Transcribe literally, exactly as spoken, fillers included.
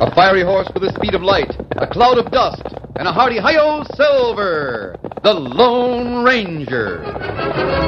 A fiery horse with the speed of light, a cloud of dust, and a hearty hi-yo silver, the Lone Ranger.